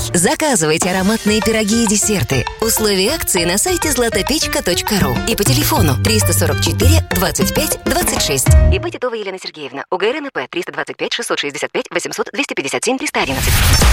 Заказывайте ароматные пироги и десерты. Условия акции на сайте zlatopechka.ru и по телефону 344 25 26. ИП Титова Елена Сергеевна. УГРНП 325 665 800 257 311.